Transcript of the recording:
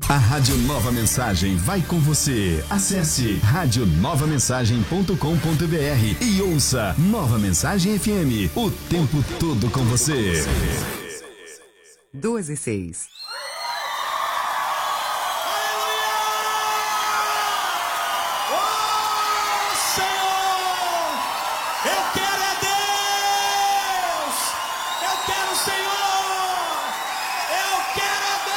A Rádio Nova Mensagem vai com você. Acesse radionovamensagem.com.br e ouça Nova Mensagem FM, o tempo todo com você. 2:06. Oh, Senhor, eu quero